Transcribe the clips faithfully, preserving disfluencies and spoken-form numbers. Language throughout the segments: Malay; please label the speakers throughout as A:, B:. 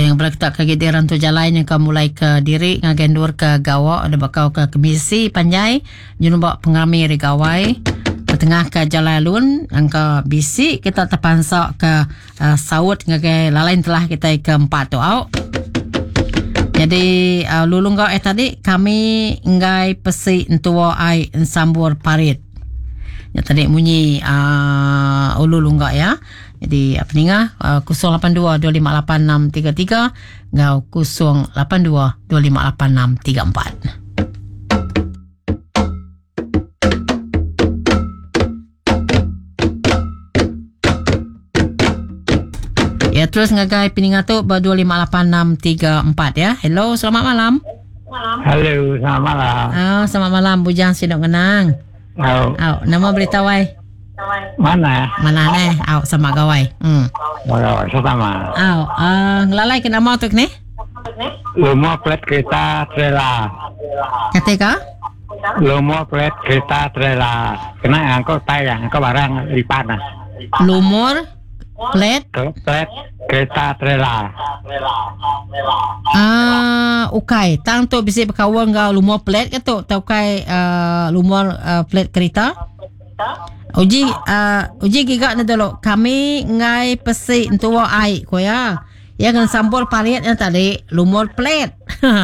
A: yang berkata kegediran tu jalan yang kau mulai ke diri ngagendur ke gawak ada bakau ke komisi panjai nyumbak pengamir gawai tengah ke jalan lun angka bisi kita terpansak ke uh, saut ngagai lalain telah kita ke empat tu au. Jadi uh, lulung kau eh tadi kami ngai pesi entua ai ensambur parit. Ya tadi bunyi uh, ululung kau ya. Jadi apa ni ngah uh, kosong lapan dua dua lima lapan enam tiga tiga ngau kosong lapan dua dua lima lapan enam tiga empat. Ya terus ngagai pininga tu dua lima lapan enam tiga empat ya. Hello, selamat malam.
B: Halo, selamat malam.
A: Oh, selamat malam Bujang Sidok Genang.
B: Oh.
A: Oh, nama berita wai.
B: Mana?
A: Mana ni? Au sama gawai. Hmm.
B: Oh, sama.
A: Au, uh, ngelalai ke nama tu ni?
B: Lumur plat kereta trailer.
A: Ketika?
B: Lumur plat kereta trailer. Kena angkut tayang, angkut barang lipat nah.
A: Lumur plat
B: plat kereta trailer.
A: Ah, ukai. Tang tu bisa berkawan ngau lumur plat ke tu? Tau kai uh, lumur uh, plat kereta? Uji uh, uji gigak ni dulu. Kami ngai pesi entua ai ko ya. Ya kan sambur parit yang tadi lumur plat.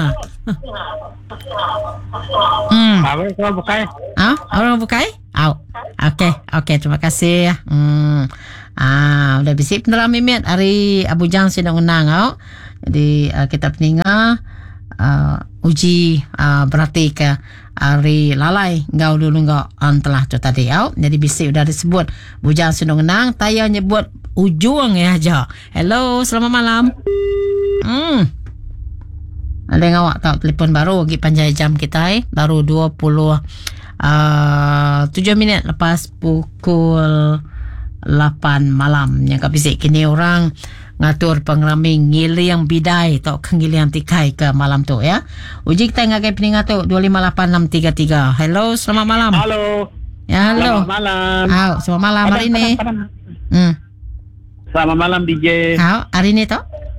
A: Hmm.
B: Apa kau bukai?
A: Ah, orang bukai? Au. Okey, okey, terima kasih. Hmm. Ah, udah bisip dalam mimet hari Abu Jang Sidok Genang au. Jadi uh, kita peninga uh, uji uh, berarti ke hari lalai ngau dulu ngau telah tu tadi au. Jadi bisip sudah disebut Bujang Sidok Genang, tayar nyebut ujung ya aja. Hello, selamat malam. Hmm. Ada yang awak tahu telefon baru lagi panjai jam kita eh. Baru dua puluh tujuh minit lepas pukul lapan malam. Yang kabisik kini orang ngatur pengeraming ngili yang bidai atau ngili yang tikai ke malam tu ya. Uji kita ngagai peningat tu dua lima lapan enam tiga tiga. Hello, selamat malam.
B: Halo.
A: Ya, halo.
B: Selamat malam.
A: Au, selamat malam hari ni. Hmm.
B: Selamat malam D J.
A: Au, hari ni tu?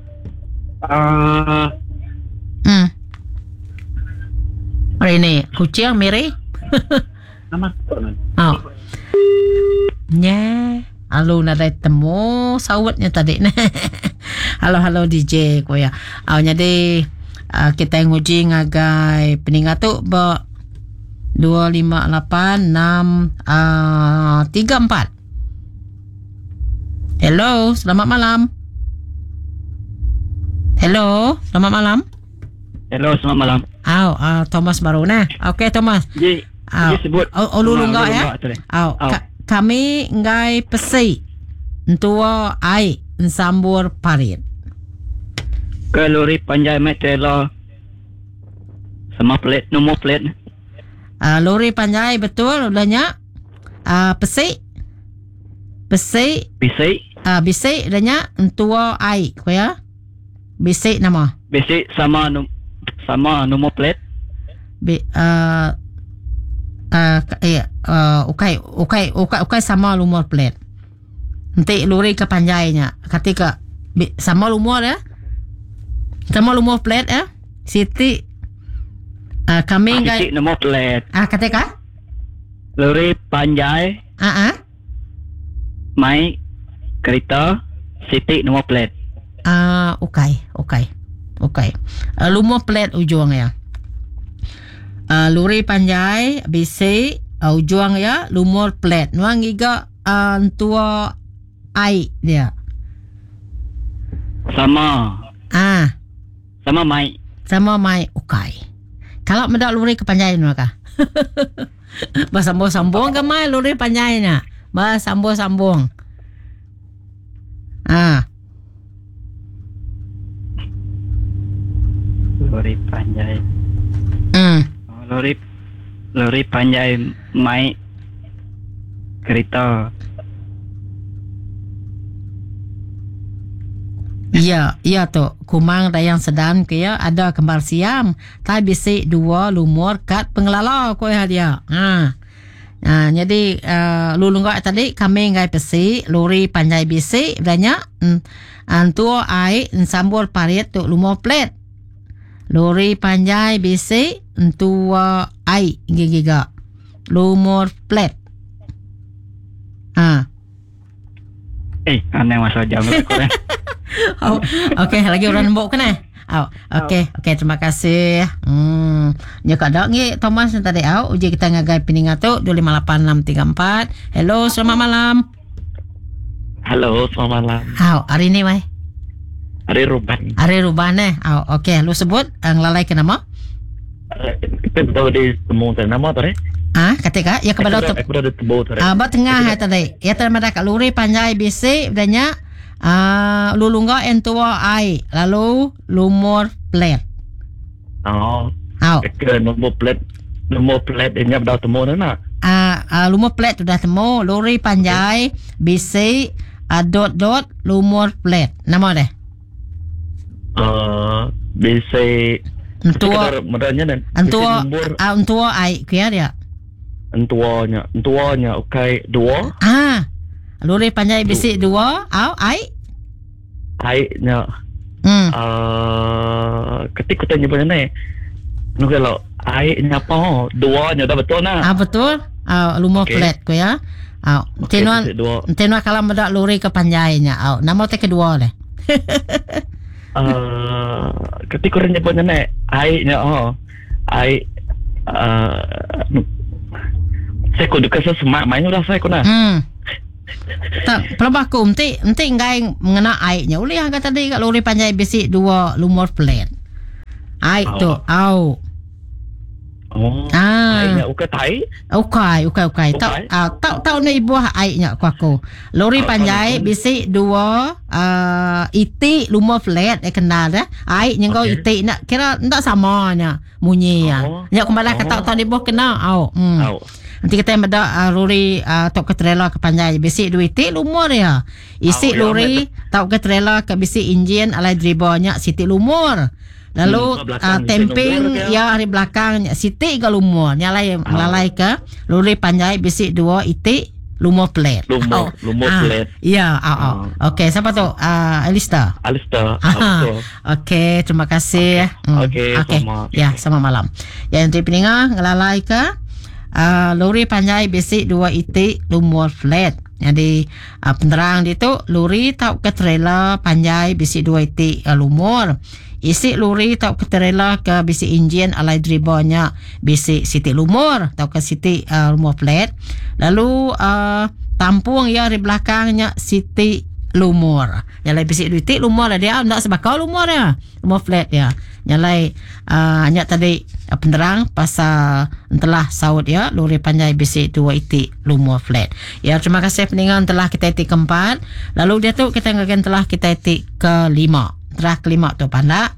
B: Uh,
A: Hmm. Hari ni kucing miri.
B: nama tu nan.
A: Oh. Nya, halo nak temu sawatnya tadi. Halo halo D J ko ya. Aw jadi uh, kita nguji ngagai peningat tu ba dua lima lapan enam tiga empat. Hello, selamat malam. Hello, selamat malam.
B: Hello, selamat malam.
A: Aw, uh, Thomas baru nah. Okey Thomas.
B: Ji,
A: Aw.
B: ji sebut.
A: Oh, oh lulu enggak ya? Aw, ka- kami ngai pesi entua ai ensambur parit.
B: Ke lori panjai metela sama plat nombor plat.
A: Uh, lori panjai betul udahnya. Uh, pesi pesi
B: Bisik,
A: uh, bisi udahnya entua ai ko ya. Bisi nama.
B: bisik sama nom, sama nombor plat.
A: Bi uh, uh, eh uh, ukai ukai ukai ukai sama lumur plate. Nanti lori ke panjainya. Ketika bi, sama lumur ya. Sama lumur plate ya. Siti uh, kami
B: Bisik
A: ngai
B: nombor plat.
A: ah ketika
B: Lori panjai
A: ah ah
B: mai kereta siti nombor plat.
A: ah ukai ukai ukai uh, lumur plate ujung ya. Uh, lori panjai bisi uh, ujung ya lumur plate. Nuang giga uh, tua ai dia.
B: Sama
A: Ah,
B: sama mai.
A: sama mai ukai. Kalau mendak lori ke panjai nu kah? Ba sambung-sambung ke mai lori panjai na. Ba sambung-sambung. Ah,
B: Lori panjai.
A: hmm.
B: Oh, lori lori panjai mai kereta.
A: Ya, ya tu. Kumang dayang sedan ke ya ada kembar siam. Tai bisik dua lumur kat pengelala ko ya dia. Ha. Ah, jadi uh, lulunggak tadi kami ngai pesi, luri panjai bisi banyak. Hmm. Antua ai sambur parit tu lumo plet. Luri panjai bisi antua ai gigiga. Lumor plet. Ah.
B: Eh, aneh masa jam aku eh.
A: Oh, okey, lagi orang nembok kena. Oh, okey, okey, terima kasih. Hmm, nya kada ngi Thomas tadi au uji kita ngagai pininga tu dua lima lapan enam tiga empat. Hello, selamat malam.
C: Halo, selamat malam.
A: Au, hari ni mai.
C: Hari Ruban.
A: Hari Ruban eh. Au, okey, lu sebut ang lalai ke nama?
C: Kita tahu di temu tu nama tu eh.
A: Ah, ketika ya kepada tu.
C: Aku dah temu tu.
A: Ah, ba tengah hai tadi. Ya termada kat luri panjai bisi danya ah lulungga entua ai lalu lumur plet.
C: Oh.
A: Au.
C: Ke nombor plate nombor plate ini dah temu tu nak.
A: Ah, uh, lumur plet sudah temu, luri panjai bisi uh, dot dot lumur plet. Nama deh.
C: Uh, bisa
A: Entua
C: meranya dan
A: entua
C: nombor
A: ah entua ai kia dia.
C: entuanya entuanya okey dua.
A: Ah. Luri panjai bisi dua, au ai.
C: Ainya
A: Hmm.
C: uh, ketika tanya pada ni nu kalau airnya apa dua nya dah betul nak.
A: Ah betul. Ah lumur
C: Okay.
A: plet ko ya. Au.
C: Okay,
A: Tenua
C: titik dua.
A: tenua kalau mendak luri ke panjainya. Au. Nama te kedua deh.
C: Uh, ketika orang nyebutnya ni airnya oh air uh, saya kudu kasih semak main udah saya kuna.
A: Hmm. Tak, pelabah ku enti enti ngai mengena airnya. Uli yang kata tadi kat lori panjai bisi dua lumur plet. Air
C: Oh.
A: tu, au.
C: Oh.
A: Ah.
C: Airnya uka tai.
A: Ukai, ukai, ukai. Tahu
C: Ukai?
A: ah, tahu tahu ni ibu airnya ku aku. Lori
C: Oh,
A: panjai
C: tahu, tahu.
A: bisi dua uh, iti lumur plet eh kenal dah. Airnya kau
C: Okay.
A: iti nak kira tak samanya bunyi ya.
C: Oh.
A: Ya kembali ke
C: Oh.
A: tahu tahu ibu kenal. Au. Hmm.
C: Au.
A: Nanti kita yang beda uh, lori uh, tok ke trailer ke panjai bisi dua itik lumur ya. Isi
C: Oh, ya,
A: lori tok ke trailer ke bisi enjin alai drivernya siti lumur. Lalu
C: Hmm, belakang
A: uh,
C: siti
A: temping
C: lumur ke?
A: ya hari belakang siti ke lumur. Nyalai melalai ke lori panjai bisi dua itik lumur plet.
C: Lumur, lumur
A: ah,
C: plet.
A: Ya, au au. Okey, siapa tu? Uh, Alista.
C: Alistair.
A: Aha.
C: Betul.
A: Okey, terima kasih.
C: Okey,
A: Okey.
C: sama.
A: Ya, sama malam. Ya, nanti peninga ngelalai ke uh, lori panjai basic dua itik lumur flat. Jadi uh, penerang dia tu lori tau ke trailer panjai basic dua itik uh, lumur. Isi lori tau ke trailer ke basic engine alai drivernya basic siti lumur tau ke siti uh, lumur flat. Lalu uh, tampung ya di belakangnya siti lumur. Nyalai bisik duitik lumur lah dia. Tak sebakau lumur ya. Lumur flat ya. Nyalai uh, hanya tadi uh, penerang pasal telah saut ya. Lori panjai bisik dua itik lumur flat. Ya, terima kasih pendengar telah kita itik keempat. Lalu dia tu kita ngagen telah kita itik kelima. Telah kelima tu pandak.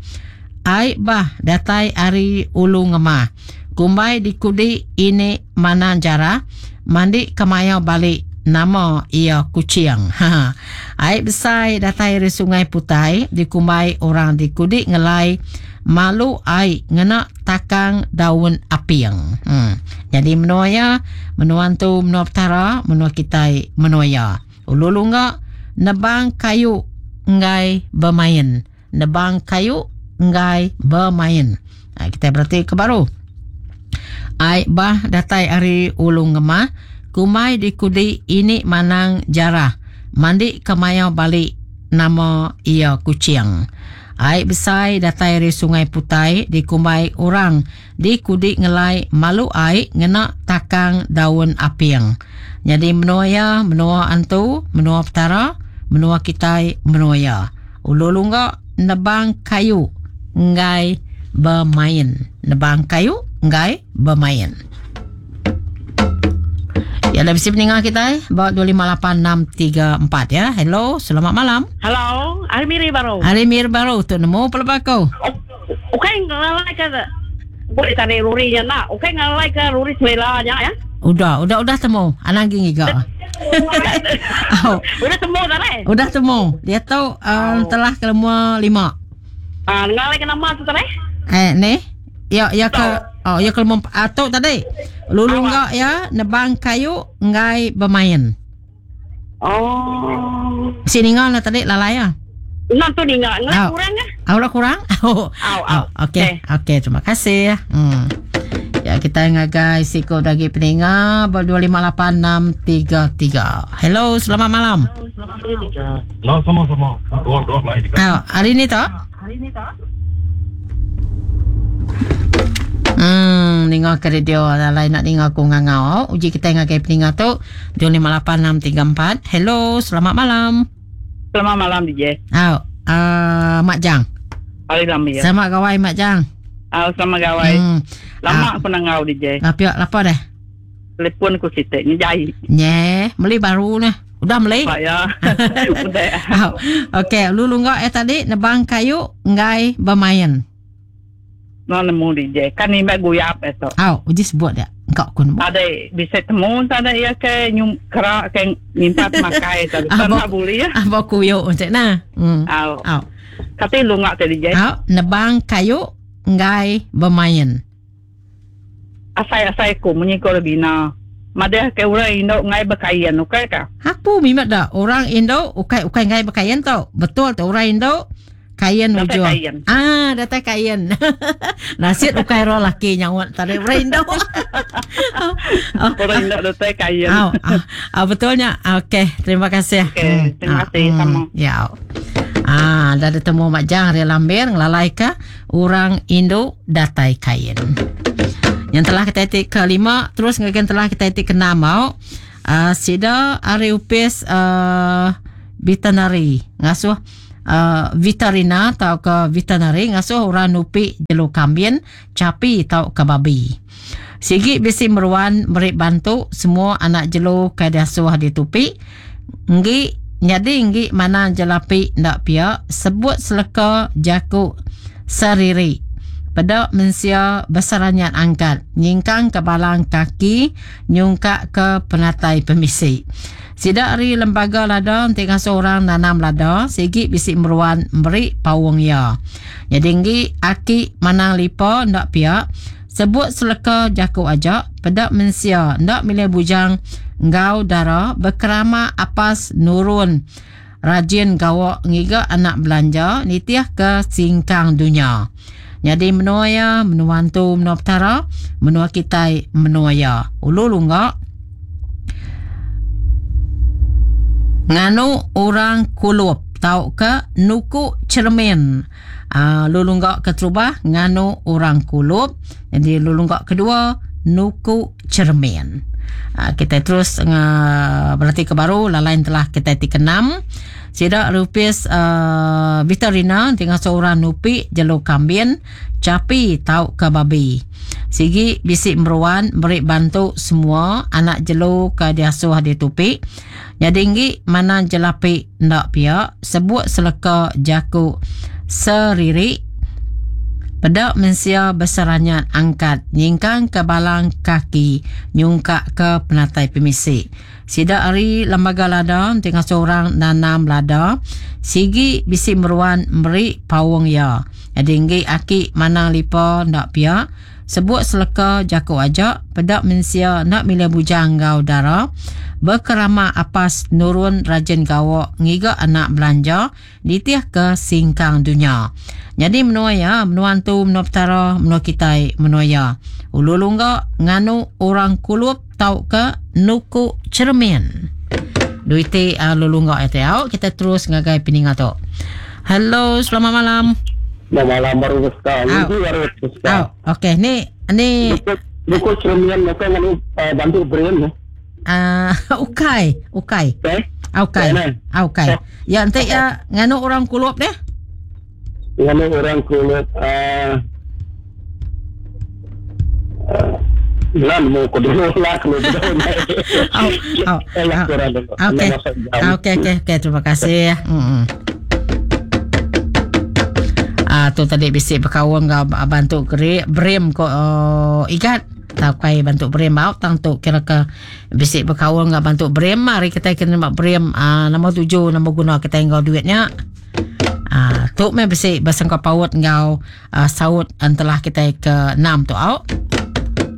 A: Ai bah datai ari ulu ngemah. Kumbai dikudi ini mana jara. Mandi kemayau balik nama ia kucing. Ha. Air besar datai dari Sungai Putai dikumbai orang di Kudik ngelai malu air ngena takang daun apiang. Hmm. Jadi menua ya, menua tu menua petara, menua kita menua ya. Ululunga nebang kayu ngai bermain. Nebang kayu ngai bermain. Ha, kita berarti ke baru. Ai bah datai ari ulung ngemah kumai di kudi ini manang jarah mandi kemayau balik nama ia kucing. Ai besai datai dari Sungai Putai di kumai orang di kudi ngelai malu ai ngena takang daun apiang. Jadi menua ya, menua antu, menua petara, menua kitai, menua ya. Ululunga nebang kayu ngai bermain. Nebang kayu ngai bermain. Ya, dah bisa pendengar kita eh. Bawa dua lima lapan enam tiga empat ya. Hello, selamat malam.
D: Hello, hari Miri baru.
A: Hari Mir baru tu nemu pelabak kau.
D: Okay, ngalai ke boleh tarik lurinya nak. Okay, ngalai ke luri semelanya ya.
A: Udah, udah, udah temu. Anang gini kau. Oh,
D: Udah semua dah eh.
A: udah temu. Dia tahu um, telah kelima lima.
D: Ah, ngalai ke nama tu tak eh?
A: Eh, ni. Ya, ya ke Oh, ya kalau atok tadi. Lulu ngak ya, nebang kayu ngai bermain.
D: Oh.
A: Sini ngak lah tadi lalai ya.
D: Nak tu ni ngak, ngak
A: Au.
D: kurang ah.
A: Au lah kurang. Oh.
D: Au, au.
A: Okey. Okey, terima kasih. Hmm. Ya, kita ngagai siko dagi pendengar dua lima lapan enam tiga tiga. Hello, selamat malam.
E: Lah sama-sama. Doa-doa lah ini.
A: Oh, hari ni tak?
D: Hari ni tak?
A: Hmm, dengar ke radio lain nak dengar aku ngangau. Uji kita ngagai pendengar tu dua lima lapan enam tiga empat. Hello, selamat malam.
D: Selamat malam D J.
A: Oh, uh, Mak Jang.
D: Hari lama ya.
A: Selamat gawai Mak Jang.
D: Au sama gawai.
A: Hmm.
D: Lama aku nak ngau D J.
A: Apa apa dah?
D: Telefon aku sitek ni jai.
A: Nye, beli baru ni. Udah beli?
D: Pak ya. Udah.
A: Oh, okey, lu lunggak eh tadi nebang kayu ngai bermain.
D: No nemu D J. Kan ni mak guyap itu.
A: Oh, uji sebut dia. Engkau kun.
D: Ada bisa temu tak ada ya ke nyum kerak ke minta makai tak
A: Ah,
D: tak boleh ya.
A: Apa kuyo macam na? Hmm.
D: Au.
A: Oh.
D: Kata lu ngak tadi D J.
A: Oh, nebang kayu ngai bermain.
D: Asai-asai ku menyikol bina. Mada ke orang Indo ngai berkaian okey ka?
A: Aku mimat dah orang Indo ukai-ukai ngai berkain tau. Betul tu orang Indo kain
D: Data
A: ujung.
D: kain.
A: Ah, data kain. Nasit ukai ro laki nyawat tadi orang Indo. Oh,
D: Orang Indo data kain.
A: oh, ah, ah, betulnya. Okey, terima kasih.
D: Okey, terima kasih, sama.
A: Ya. Ah, dah ada temu Mak Jang Ria Lambir ngelalai ke orang Indo datai kain. Yang telah kita etik ke lima, terus ngagen telah kita etik ke enam mau. Uh, sida ari upis uh, veterinary ngasuh uh, veterina atau ke veterinary ngasuh orang nupi jelu kambing, capi atau ke babi. Sigi bisi meruan merik bantu semua anak jelu ke dasuh di tupi. Nggi jadi nggi mana jelapi ndak pia sebut seleka jaku sariri. Pada mensia besarannya angkat, nyingkang ke balang kaki, nyungkak ke penatai pemisi. Sidak ri lembaga lada, tengah seorang nanam lada, sigi bisik meruan beri pawang ya. Jadi nggi aki manang lipa ndak pia, sebut seleka jaku aja, pada mensia ndak milih bujang ngau dara, berkerama apas nurun. Rajin gawak ngiga anak belanja, nitiah ke singkang dunia. Jadi menua ya, menua antu, menua petara, menua kitai, menua ya. Ulu lunggak. Nganu orang kulup. Tahu ke nuku cermin. Uh, lulunggak ketrubah, nganu orang kulup. Jadi lulunggak kedua, nuku cermin. Uh, kita terus uh, berarti ke baru, lalain telah kita ti kenam. Sida rupis uh, veterina tinggal seorang nupi jelu kambing, capi tau ke babi. Sigi bisik meruan beri bantu semua anak jelu ke diasuh di tupi. Jadi nggi mana jelapi ndak pia sebut seleka jaku seriri. Pedak mensia besarannya angkat, nyingkang ke balang kaki, nyungkak ke penatai pemisi. Sida ari lembaga lada, tengah seorang nanam lada, sigi bisi meruan beri pawang ya. Jadi nggi aki manang lipa ndak pia, sebut seleka jaku aja, pedak mensia nak milih bujang gau dara, berkerama apas nurun rajin gawak ngiga anak belanja, ditiah ke singkang dunia. Jadi menua ya, menua antu, menua petara, menua kitai, menua ya. Ulu lungga nganu orang kulup tau ke nuku cermin. Duiti uh, lulungga itu ya. Kita terus ngagai peningat tu. Hello, selamat malam.
E: Selamat malam baru sekali.
A: Au.
E: Ini baru
A: Oh,
E: sekali.
A: okey. Ni ni
E: Buku cerminan mereka nganu bantu brand ya.
A: uh, ukai, ukai.
E: Okay.
A: Ukai.
E: Mana?
A: Ukai. Ya nanti ya nganu orang kulup deh.
E: Nganu orang kulit ah Lan mo ko dulu lah kalau betul.
A: Oh, oh, oh. Okey. Okey, okey, okey. Terima kasih. Hmm. Ah, tu tadi bisik berkawan kau bantu keri brem ko uh, ikat. Tak kai bantu brem mau tang tu kira ke bisik berkawan kau bantu brem mari kita kena mak brem ah nama tujuh nama guna kita tinggal duitnya. Ah, tu me besi basang kau paut ngau uh, saut antelah kita ke enam tu au.